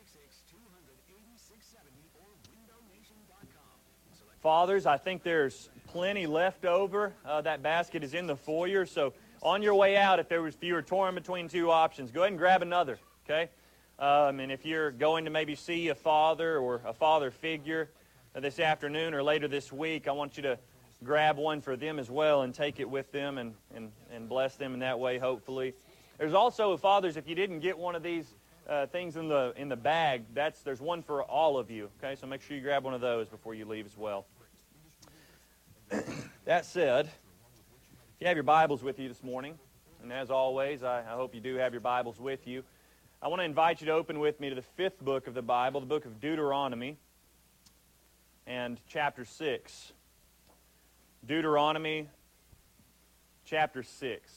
Fathers, I think there's plenty left over. That basket is in the foyer, so on your way out, if you were torn between two options, go ahead and grab another, okay? And if you're going to maybe see a father or a father figure this afternoon or later this week, I want you to grab one for them as well and take it with them and bless them in that way, hopefully. There's also, fathers, if you didn't get one of these things in the bag, there's one for all of you, okay? So make sure you grab one of those before you leave as well. That said, if you have your Bibles with you this morning, and as always, I hope you do have your Bibles with you, I want to invite you to open with me to the fifth book of the Bible, the book of Deuteronomy, and chapter 6. Deuteronomy, chapter 6.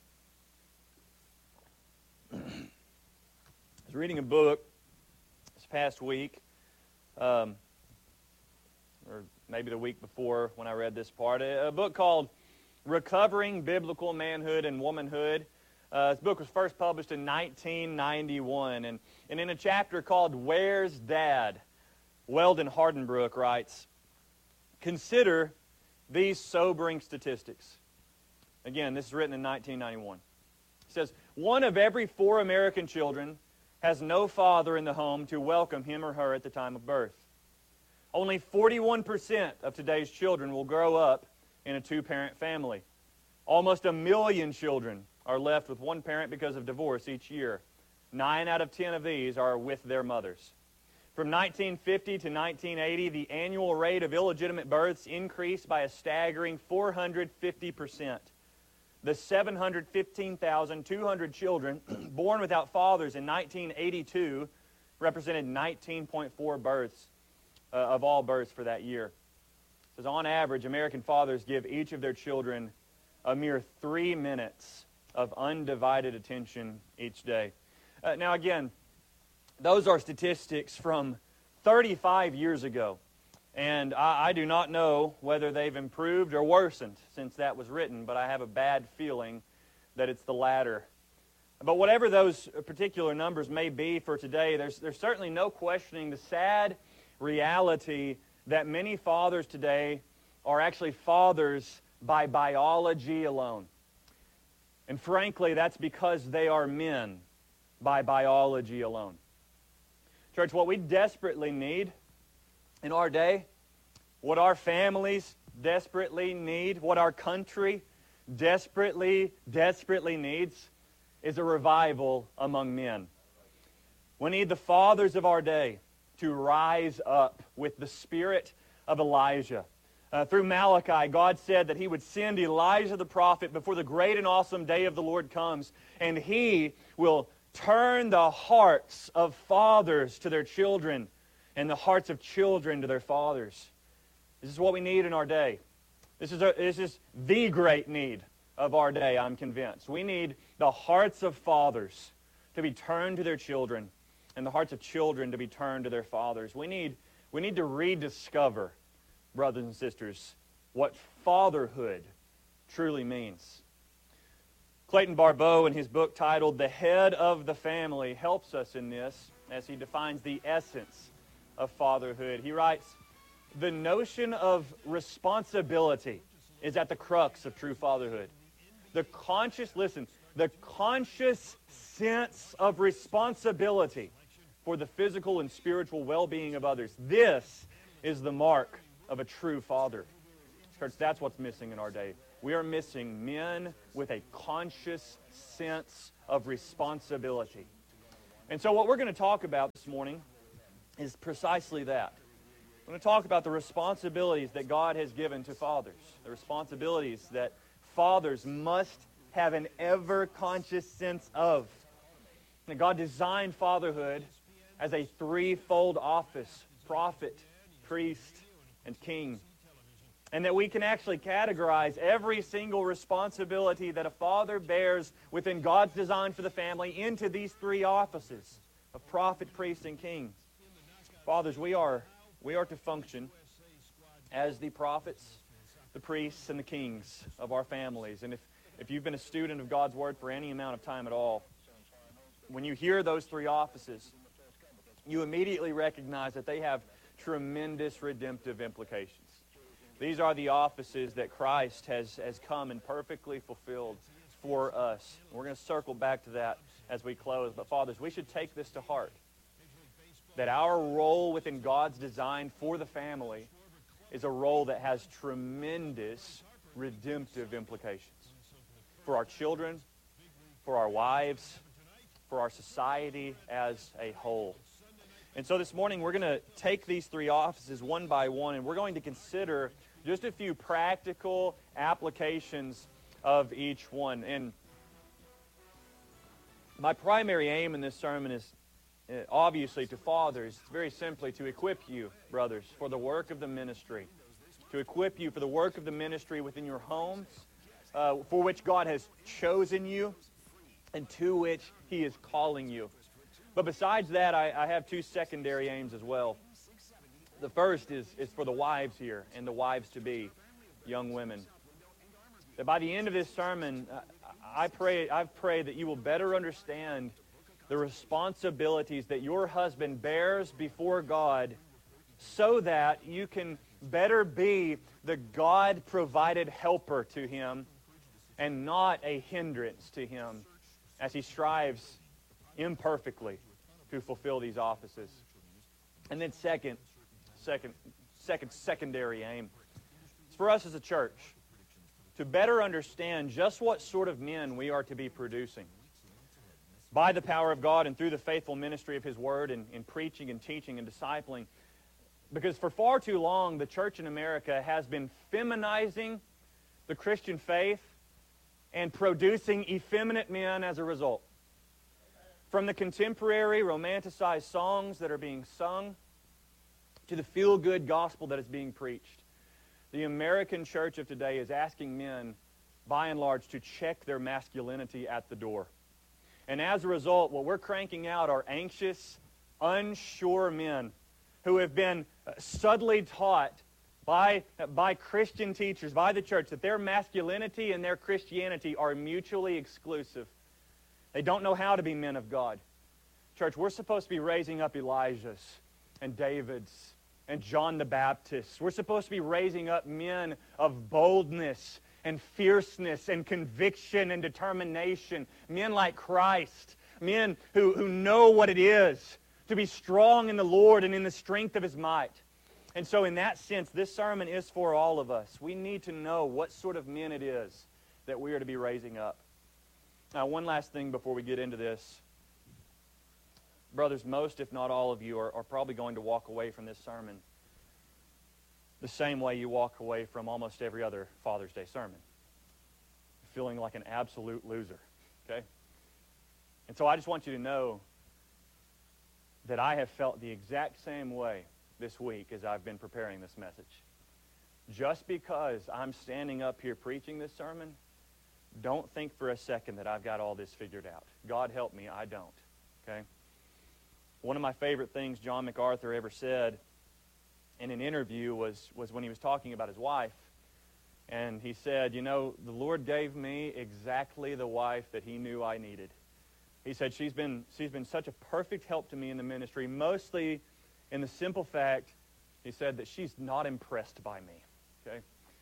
I was reading a book this past week, or maybe the week before when I read this part, a book called Recovering Biblical Manhood and Womanhood. This book was first published in 1991, and in a chapter called Where's Dad? Weldon Hardenbrook writes, "Consider these sobering statistics." Again, this is written in 1991. He says, "One of every 4 American children has no father in the home to welcome him or her at the time of birth. Only 41% of today's children will grow up in a 2-parent family. Almost 1 million children are left with one parent because of divorce each year. 9 out of 10 of these are with their mothers. From 1950 to 1980, the annual rate of illegitimate births increased by a staggering 450%. The 715,200 children born without fathers in 1982 represented 19.4 births of all births for that year. It says, on average, American fathers give each of their children a mere 3 minutes of undivided attention each day." Now again, those are statistics from 35 years ago. And I do not know whether they've improved or worsened since that was written, but I have a bad feeling that it's the latter. But whatever those particular numbers may be for today, there's certainly no questioning the sad reality that many fathers today are actually fathers by biology alone. And frankly, that's because they are men by biology alone. Church, what we desperately need in our day, what our families desperately need, what our country desperately needs, is a revival among men. We need the fathers of our day to rise up with the spirit of Elijah. Through Malachi, God said that He would send Elijah the prophet before the great and awesome day of the Lord comes, and he will turn the hearts of fathers to their children and the hearts of children to their fathers. This is what we need in our day. This is the great need of our day, I'm convinced. We need the hearts of fathers to be turned to their children and the hearts of children to be turned to their fathers. We need to rediscover, brothers and sisters, what fatherhood truly means. Clayton Barbeau, in his book titled The Head of the Family, helps us in this as he defines the essence of fatherhood. He writes, "The notion of responsibility is at the crux of true fatherhood. The conscious sense of responsibility for the physical and spiritual well-being of others. This is the mark of a true father." Church, that's what's missing in our day. We are missing men with a conscious sense of responsibility. And so what we're going to talk about this morning is precisely that. We're going to talk about the responsibilities that God has given to fathers, the responsibilities that fathers must have an ever-conscious sense of. And God designed fatherhood as a threefold office: prophet, priest, and king. And that we can actually categorize every single responsibility that a father bears within God's design for the family into these 3 offices of prophet, priest, and king. Fathers, we are to function as the prophets, the priests, and the kings of our families. And if you've been a student of God's Word for any amount of time at all, when you hear those 3 offices, you immediately recognize that they have tremendous redemptive implications. These are the offices that Christ has come and perfectly fulfilled for us. We're going to circle back to that as we close. But fathers, we should take this to heart, that our role within God's design for the family is a role that has tremendous redemptive implications for our children, for our wives, for our society as a whole. And so this morning we're going to take these three offices one by one, and we're going to consider just a few practical applications of each one. And my primary aim in this sermon is obviously to fathers. It's very simply to equip you, brothers, for the work of the ministry. To equip you for the work of the ministry within your homes, for which God has chosen you, and to which He is calling you. But besides that, I have two secondary aims as well. The first is for the wives here and the wives-to-be, young women. That by the end of this sermon, I've prayed that you will better understand the responsibilities that your husband bears before God, so that you can better be the God-provided helper to him and not a hindrance to him as he strives imperfectly to fulfill these offices. And then secondary aim is for us as a church to better understand just what sort of men we are to be producing by the power of God and through the faithful ministry of His Word in preaching and teaching and discipling. Because for far too long, the church in America has been feminizing the Christian faith and producing effeminate men as a result. From the contemporary romanticized songs that are being sung to the feel-good gospel that is being preached, the American church of today is asking men, by and large, to check their masculinity at the door. And as a result, what we're cranking out are anxious, unsure men who have been subtly taught by Christian teachers, by the church, that their masculinity and their Christianity are mutually exclusive. They don't know how to be men of God. Church, we're supposed to be raising up Elijahs and Davids and John the Baptist. We're supposed to be raising up men of boldness and fierceness and conviction and determination. Men like Christ. Men who know what it is to be strong in the Lord and in the strength of His might. And so in that sense, this sermon is for all of us. We need to know what sort of men it is that we are to be raising up. Now, one last thing before we get into this. Brothers, most, if not all of you, are probably going to walk away from this sermon the same way you walk away from almost every other Father's Day sermon. Feeling like an absolute loser. Okay? And so I just want you to know that I have felt the exact same way this week as I've been preparing this message. Just because I'm standing up here preaching this sermon, don't think for a second that I've got all this figured out. God help me, I don't. Okay? One of my favorite things John MacArthur ever said in an interview was when he was talking about his wife. And he said, you know, the Lord gave me exactly the wife that He knew I needed. He said, she's been such a perfect help to me in the ministry, mostly in the simple fact, he said, that she's not impressed by me. Okay?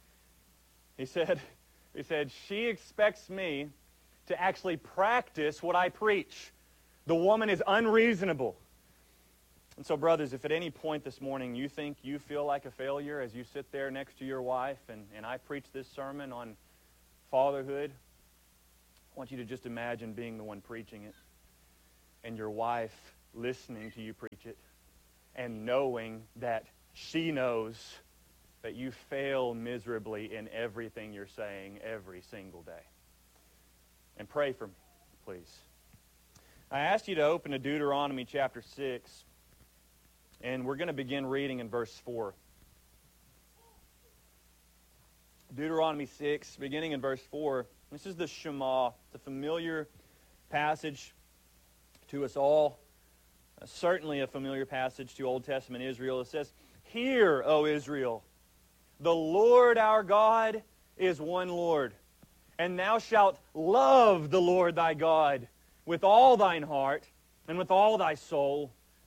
He said, she expects me to actually practice what I preach. The woman is unreasonable. And so, brothers, if at any point this morning you think you feel like a failure as you sit there next to your wife and I preach this sermon on fatherhood, I want you to just imagine being the one preaching it and your wife listening to you preach it and knowing that she knows that you fail miserably in everything you're saying every single day. And pray for me, please. I asked you to open to Deuteronomy chapter 6, and we're going to begin reading in verse 4. Deuteronomy 6, beginning in verse 4. This is the Shema. It's a familiar passage to us all. Certainly a familiar passage to Old Testament Israel. It says, "Hear, O Israel, the Lord our God is one Lord, and thou shalt love the Lord thy God with all thine heart, and with all thy soul,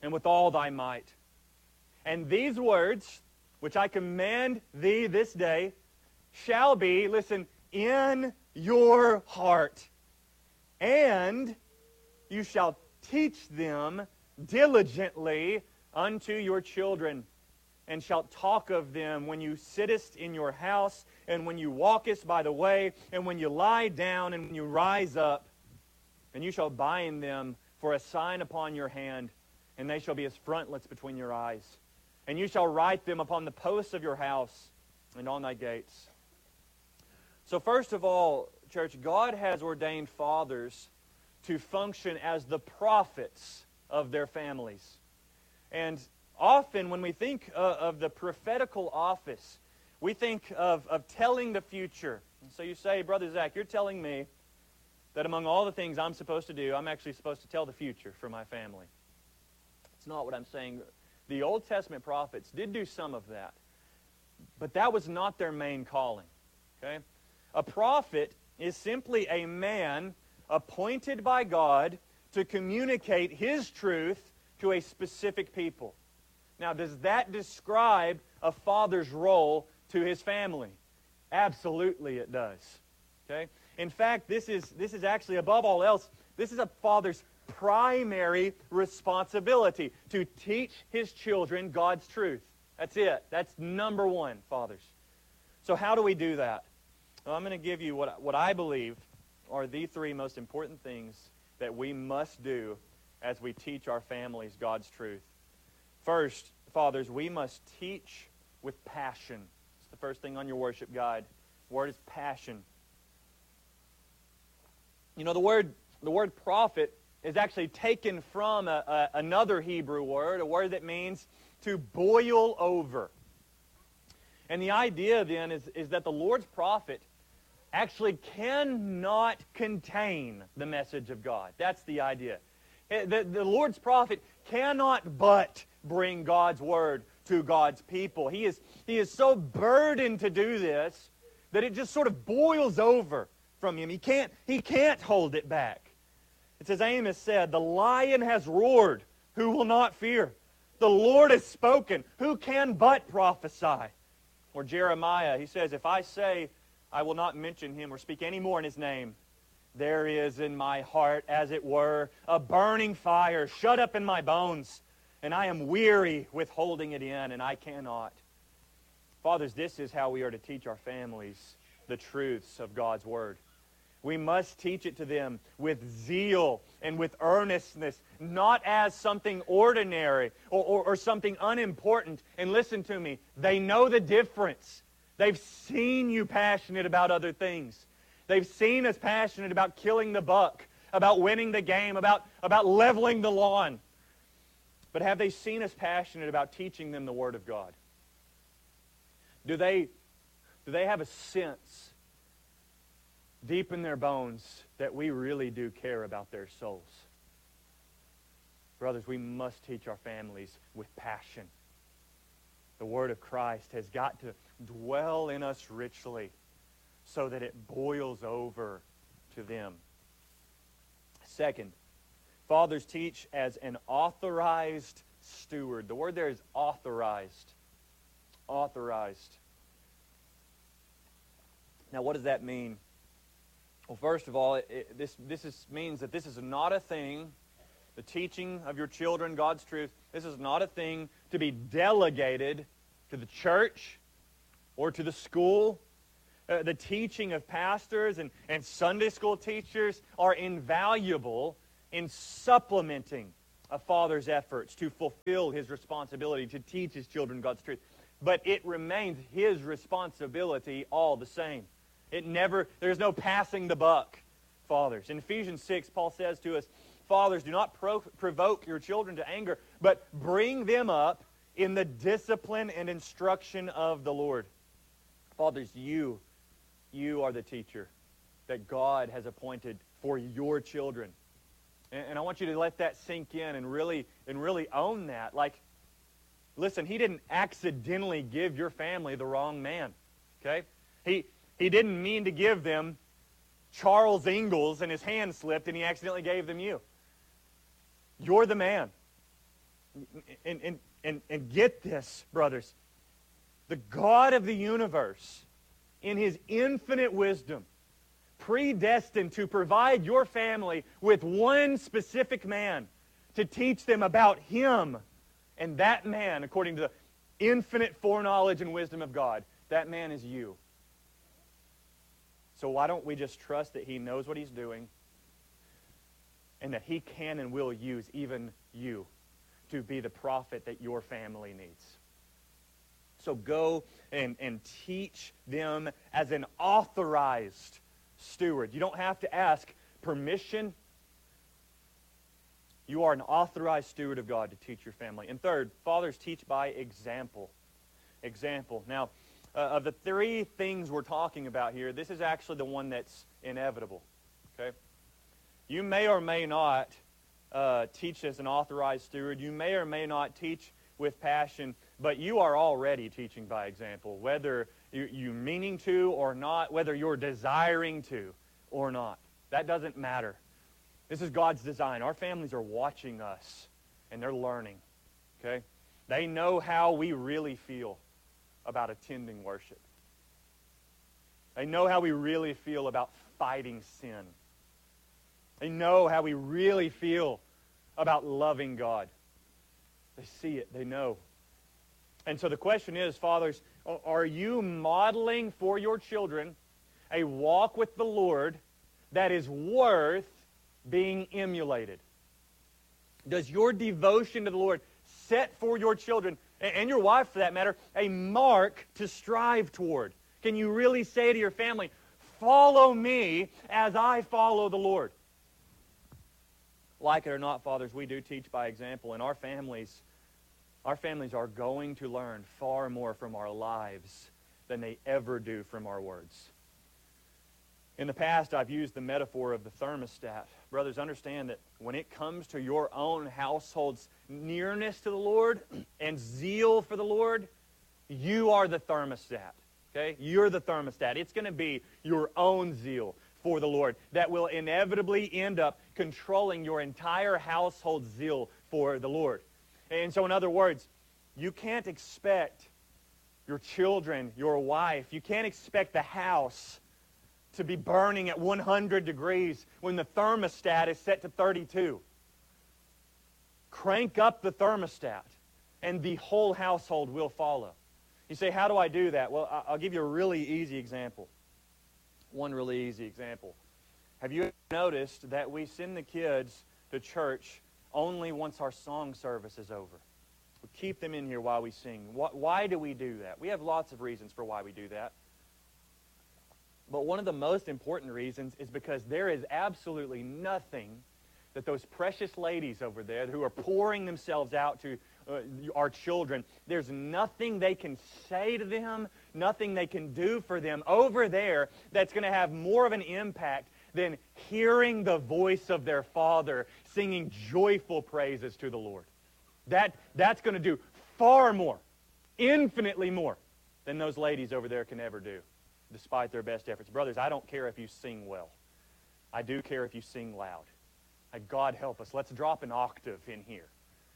and with all thy might. And these words, which I command thee this day, shall be, listen, in your heart. And you shall teach them diligently unto your children, and shalt talk of them when you sittest in your house, and when you walkest by the way, and when you lie down, and when you rise up. And you shall bind them for a sign upon your hand, and they shall be as frontlets between your eyes. And you shall write them upon the posts of your house and on thy gates. So first of all, church, God has ordained fathers to function as the prophets of their families. And often when we think of the prophetical office, we think of telling the future. And so you say, Brother Zach, you're telling me that among all the things I'm supposed to do, I'm actually supposed to tell the future for my family. It's not what I'm saying. The Old Testament prophets did do some of that, but that was not their main calling. Okay? A prophet is simply a man appointed by God to communicate His truth to a specific people. Now, does that describe a father's role to his family? Absolutely it does. Okay? In fact, this is actually, above all else, this is a father's primary responsibility, to teach his children God's truth. That's it. That's number one, fathers. So how do we do that? Well, I'm going to give you what I believe are the three most important things that we must do as we teach our families God's truth. First, fathers, we must teach with passion. It's the first thing on your worship guide. The word is passion. You know, the word prophet is actually taken from another Hebrew word, a word that means to boil over. And the idea then is that the Lord's prophet actually cannot contain the message of God. That's the idea. The Lord's prophet cannot but bring God's word to God's people. He is so burdened to do this that it just sort of boils over from him. He can't hold it back. It's as Amos said, the lion has roared, who will not fear? The Lord has spoken, who can but prophesy? Or Jeremiah, he says, if I say I will not mention him or speak any more in his name, there is in my heart, as it were, a burning fire shut up in my bones, and I am weary with holding it in, and I cannot. Fathers, this is how we are to teach our families the truths of God's word. We must teach it to them with zeal and with earnestness, not as something ordinary or something unimportant. And listen to me, they know the difference. They've seen you passionate about other things. They've seen us passionate about killing the buck, about winning the game, about leveling the lawn. But have they seen us passionate about teaching them the Word of God? Do they have a sense deep in their bones that we really do care about their souls? Brothers, we must teach our families with passion. The Word of Christ has got to dwell in us richly so that it boils over to them. Second, fathers teach as an authorized steward. The word there is authorized. Authorized. Now, what does that mean? Well, first of all, this means that this is not a thing, the teaching of your children God's truth, this is not a thing to be delegated to the church or to the school. The teaching of pastors and Sunday school teachers are invaluable in supplementing a father's efforts to fulfill his responsibility to teach his children God's truth. But it remains his responsibility all the same. There's no passing the buck, fathers. In Ephesians 6, Paul says to us, fathers, do not provoke your children to anger, but bring them up in the discipline and instruction of the Lord. Fathers, you are the teacher that God has appointed for your children. And I want you to let that sink in and really own that. Like, listen, He didn't accidentally give your family the wrong man. Okay? He didn't mean to give them Charles Ingalls and his hand slipped and He accidentally gave them you. You're the man. And get this, brothers. The God of the universe, in His infinite wisdom, predestined to provide your family with one specific man to teach them about Him. And that man, according to the infinite foreknowledge and wisdom of God, that man is you. So why don't we just trust that He knows what He's doing and that He can and will use even you to be the prophet that your family needs. So go and teach them as an authorized steward. You don't have to ask permission. You are an authorized steward of God to teach your family. And third, fathers teach by example. Example. Now, of the three things we're talking about here, this is actually the one that's inevitable. Okay? You may or may not teach as an authorized steward. You may or may not teach with passion, but you are already teaching by example, whether you meaning to or not, whether you're desiring to or not. That doesn't matter. This is God's design. Our families are watching us, and they're learning. Okay? They know how we really feel about attending worship. They know how we really feel about fighting sin. They know how we really feel about loving God. They see it. They know. And so the question is, fathers, are you modeling for your children a walk with the Lord that is worth being emulated? Does your devotion to the Lord set for your children, and your wife for that matter, a mark to strive toward? Can you really say to your family, follow me as I follow the Lord? Like it or not, fathers, we do teach by example, and our families are going to learn far more from our lives than they ever do from our words. In the past, I've used the metaphor of the thermostat. Brothers, understand that when it comes to your own household's nearness to the Lord and zeal for the Lord, you are the thermostat. Okay? You're the thermostat. It's going to be your own zeal for the Lord that will inevitably end up controlling your entire household's zeal for the Lord. And so in other words, you can't expect your children, your wife, you can't expect the house to be burning at 100 degrees when the thermostat is set to 32. Crank up the thermostat, and the whole household will follow. You say, how do I do that? Well, I'll give you a really easy example. One really easy example. Have you noticed that we send the kids to church only once our song service is over? We keep them in here while we sing. Why do we do that? We have lots of reasons for why we do that. But one of the most important reasons is because there is absolutely nothing that those precious ladies over there who are pouring themselves out to our children, there's nothing they can say to them, nothing they can do for them over there that's going to have more of an impact than hearing the voice of their father singing joyful praises to the Lord. That's going to do far more, infinitely more, than those ladies over there can ever do, despite their best efforts. Brothers, I don't care if you sing well. I do care if you sing loud. God help us. Let's drop an octave in here.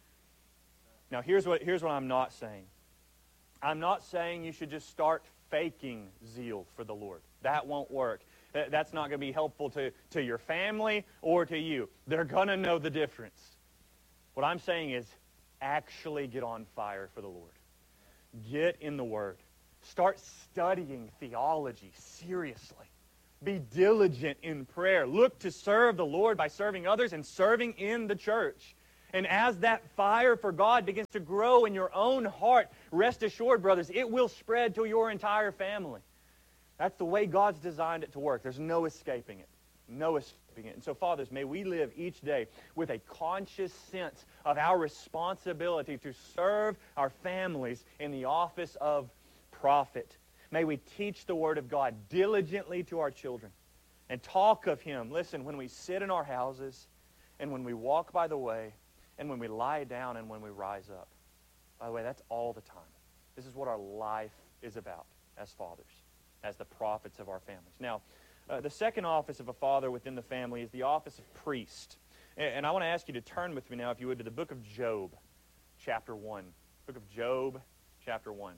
Now, here's what I'm not saying. I'm not saying you should just start faking zeal for the Lord. That won't work. That's not going to be helpful to your family or to you. They're going to know the difference. What I'm saying is actually get on fire for the Lord. Get in the Word. Start studying theology seriously. Be diligent in prayer. Look to serve the Lord by serving others and serving in the church. And as that fire for God begins to grow in your own heart, rest assured, brothers, it will spread to your entire family. That's the way God's designed it to work. There's no escaping it. No escaping it. And so, fathers, may we live each day with a conscious sense of our responsibility to serve our families in the office of prophet. May we teach the Word of God diligently to our children and talk of Him. Listen, when we sit in our houses and when we walk by the way and when we lie down and when we rise up. By the way, that's all the time. This is what our life is about as fathers, as the prophets of our families. Now, the second office of a father within the family is the office of priest. And I want to ask you to turn with me now, if you would, to the book of Job. chapter 1. Book of Job, chapter 1.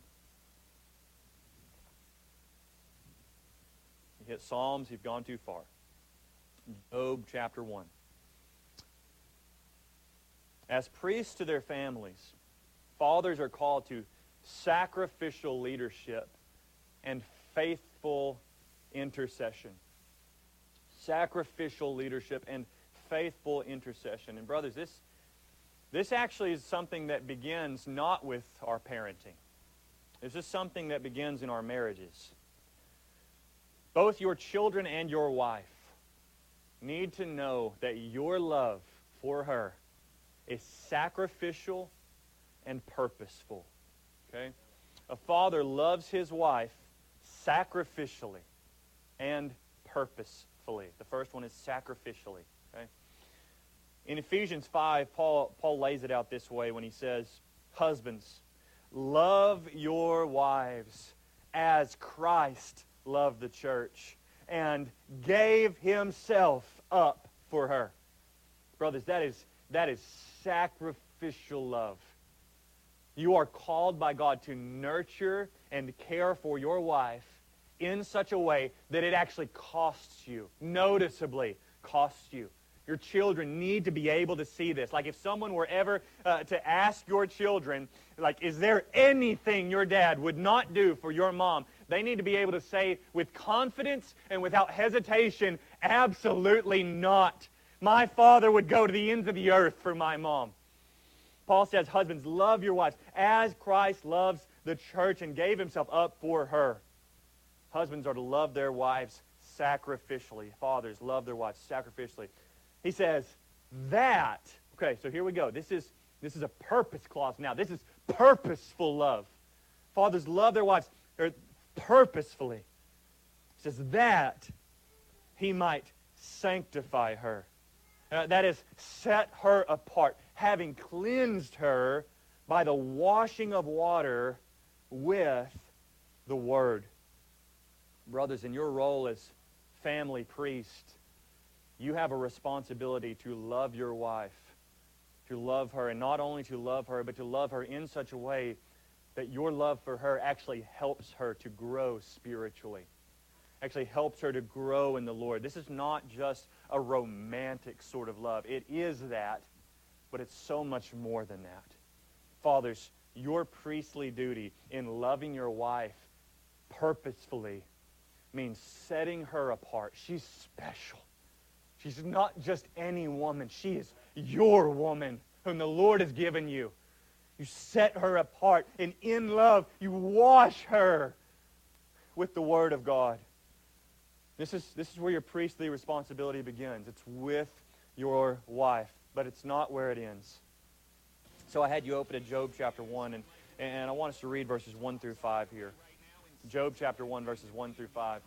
You hit Psalms, you've gone too far. Job, chapter 1. As priests to their families, fathers are called to sacrificial leadership and faithful intercession. Sacrificial leadership and faithful intercession. And brothers, this actually is something that begins not with our parenting. This is something that begins in our marriages. Both your children and your wife need to know that your love for her is sacrificial and purposeful. Okay? A father loves his wife sacrificially and purposefully. The first one is sacrificially. Okay? In Ephesians 5, Paul lays it out this way when he says, husbands, love your wives as Christ loved the church and gave himself up for her. Brothers, that is sacrificial love. You are called by God to nurture and care for your wife in such a way that it actually costs you, noticeably costs you. Your children need to be able to see this. Like if someone were ever to ask your children, like, is there anything your dad would not do for your mom? They need to be able to say with confidence and without hesitation, absolutely not. My father would go to the ends of the earth for my mom. Paul says, husbands, love your wives as Christ loves the church and gave himself up for her. Husbands are to love their wives sacrificially. Fathers, love their wives sacrificially. He says that, okay, so here we go. This is a purpose clause now. This is purposeful love. Fathers love their wives purposefully. He says that he might sanctify her. That is, set her apart, having cleansed her by the washing of water with the Word. Brothers, in your role as family priest, you have a responsibility to love your wife, to love her, and not only to love her, but to love her in such a way that your love for her actually helps her to grow spiritually, actually helps her to grow in the Lord. This is not just a romantic sort of love. It is that, but it's so much more than that. Fathers, your priestly duty in loving your wife purposefully means setting her apart. She's special. She's not just any woman. She is your woman whom the Lord has given you. You set her apart, and in love, you wash her with the Word of God. This is where your priestly responsibility begins. It's with your wife, but it's not where it ends. So I had you open at Job chapter 1, and I want us to read verses 1 through 5 here. Job chapter 1, verses 1 through 5.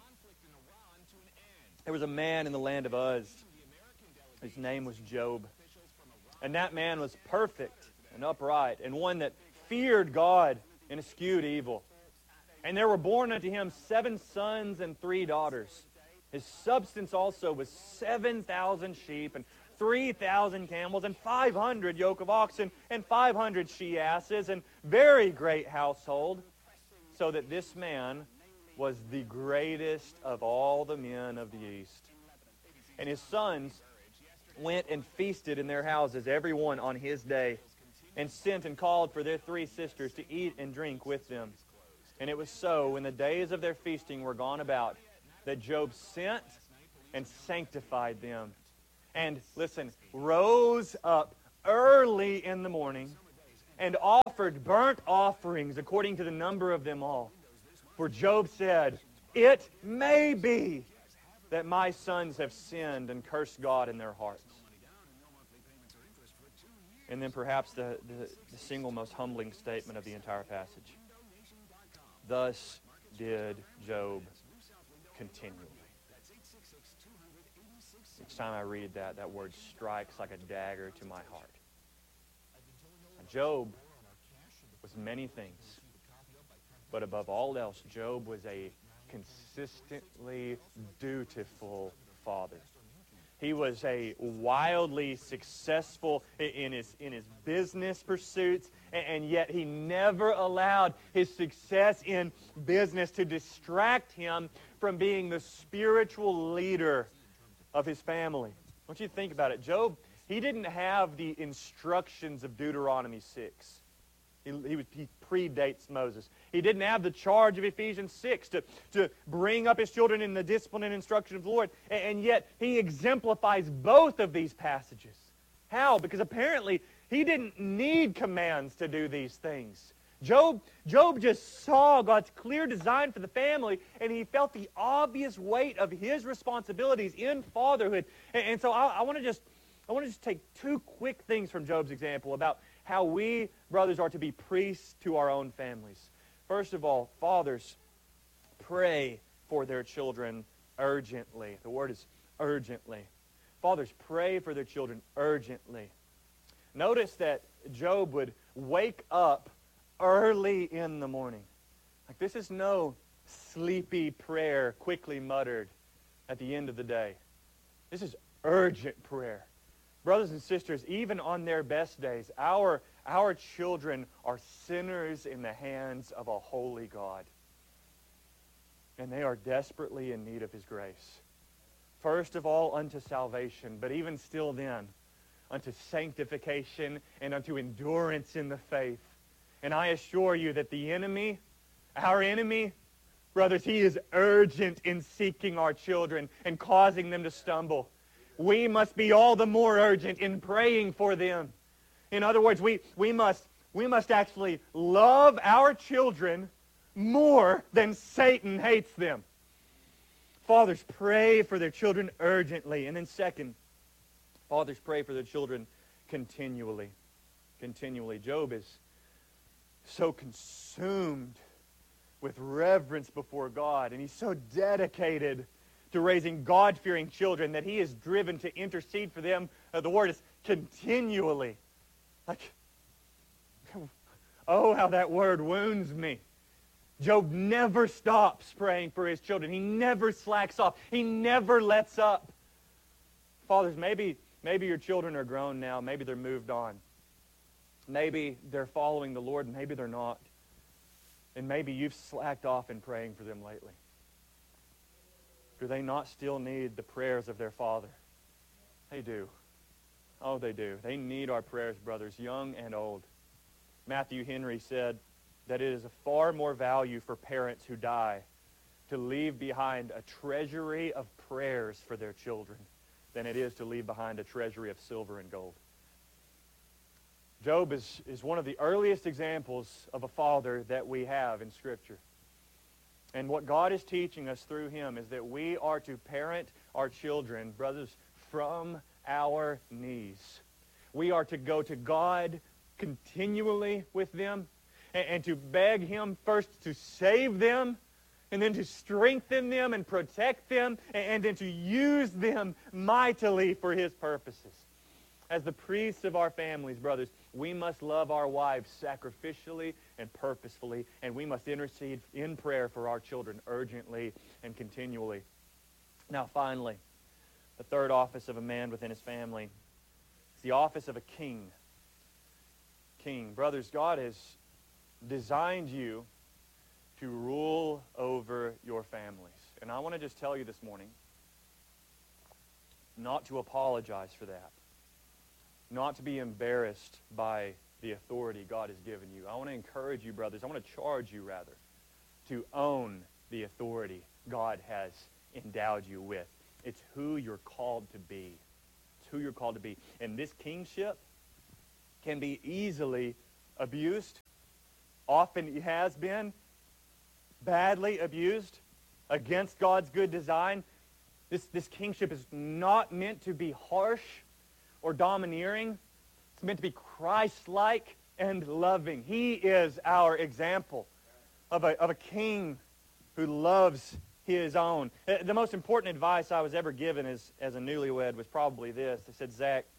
There was a man in the land of Uz. His name was Job. And that man was perfect and upright, and one that feared God and eschewed evil. And there were born unto him 7 sons and 3 daughters. His substance also was 7,000 sheep, and 3,000 camels, and 500 yoke of oxen, and 500 she-asses, and very great household, so that this man was the greatest of all the men of the East. And his sons went and feasted in their houses, every one on his day, and sent and called for their 3 sisters to eat and drink with them. And it was so, when the days of their feasting were gone about, that Job sent and sanctified them. And, listen, rose up early in the morning and offered burnt offerings according to the number of them all. For Job said, it may be that my sons have sinned and cursed God in their hearts. And then perhaps the single most humbling statement of the entire passage. Thus did Job continually. Each time I read that word strikes like a dagger to my heart. Job was many things, but above all else, Job was a consistently dutiful father. He was a wildly successful in his business pursuits, and yet he never allowed his success in business to distract him from being the spiritual leader of his family. I want you to think about it. Job, he didn't have the instructions of Deuteronomy 6. He predates Moses. He didn't have the charge of Ephesians 6 to bring up his children in the discipline and instruction of the Lord. And yet, he exemplifies both of these passages. How? Because apparently, he didn't need commands to do these things. Job just saw God's clear design for the family, and he felt the obvious weight of his responsibilities in fatherhood. And so I want to just take two quick things from Job's example about how we, brothers, are to be priests to our own families. First of all, fathers, pray for their children urgently. The word is urgently. Fathers, pray for their children urgently. Notice that Job would wake up early in the morning. Like, this is no sleepy prayer quickly muttered at the end of the day. This is urgent prayer. Brothers and sisters, even on their best days, our children are sinners in the hands of a holy God. And they are desperately in need of His grace. First of all, unto salvation, but even still then, unto sanctification and unto endurance in the faith. And I assure you that the enemy, our enemy, brothers, he is urgent in seeking our children and causing them to stumble. We must be all the more urgent in praying for them. In other words, we must actually love our children more than Satan hates them. Fathers, pray for their children urgently. And then second, fathers, pray for their children continually. Continually. Job is so consumed with reverence before God, and he's so dedicated to raising God-fearing children that he is driven to intercede for them. The word is continually. Like, oh, how that word wounds me. Job never stops praying for his children. He never slacks off. He never lets up. Fathers, maybe your children are grown now. Maybe they're moved on. Maybe they're following the Lord, and maybe they're not. And maybe you've slacked off in praying for them lately. Do they not still need the prayers of their father? They do. Oh, they do. They need our prayers, brothers, young and old. Matthew Henry said that it is of far more value for parents who die to leave behind a treasury of prayers for their children than it is to leave behind a treasury of silver and gold. Job is one of the earliest examples of a father that we have in Scripture. And what God is teaching us through him is that we are to parent our children, brothers, from our knees. We are to go to God continually with them and to beg him first to save them, and then to strengthen them and protect them, and then to use them mightily for his purposes. As the priests of our families, brothers, we must love our wives sacrificially and purposefully, and we must intercede in prayer for our children urgently and continually. Now, finally, the third office of a man within his family is the office of a king. King. Brothers, God has designed you to rule over your families. And I want to just tell you this morning, not to apologize for that. Not to be embarrassed by the authority God has given you. I want to encourage you, brothers, I want to charge you, rather, to own the authority God has endowed you with. It's who you're called to be. It's who you're called to be. And this kingship can be easily abused. Often it has been badly abused against God's good design. This kingship is not meant to be harsh or domineering. It's meant to be Christ-like and loving. He is our example of a king who loves his own. The most important advice I was ever given as a newlywed was probably this. They said, Zach,